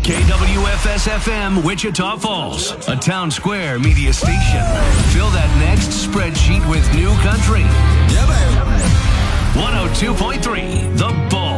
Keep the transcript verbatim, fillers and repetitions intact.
K W F S F M, Wichita Falls, a town square media station. Fill that next spreadsheet with new country. Yeah, baby. one oh two point three, The